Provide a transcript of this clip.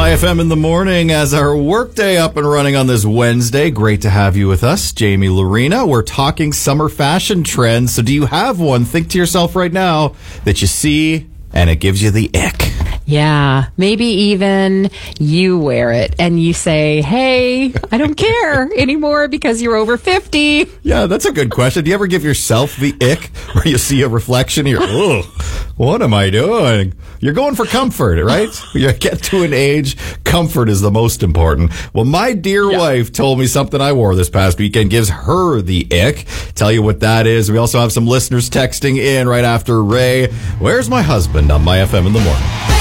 My FM in the morning as our workday up and running on this Wednesday. Great to have you with us, Jamie Lorena. We're talking summer fashion trends. So do you have one? Think to yourself right now that you see and it gives you the ick. Yeah, maybe even you wear it and you say, hey, I don't care anymore because you're over 50. Yeah, that's a good question. Do you ever give yourself the ick where you see a reflection and you're, oh, what am I doing? You're going for comfort, right? You get to an age, comfort is the most important. Well, my dear wife told me something I wore this past weekend gives her the ick. Tell you what that is. We also have some listeners texting in right after Ray. Where's my husband on My FM in the morning?